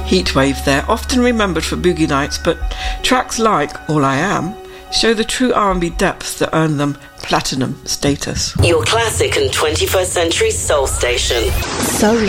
Heatwave, they're often remembered for boogie nights, but tracks like All I Am show the true R&B depth that earned them platinum status. Your classic and 21st century soul station. Soul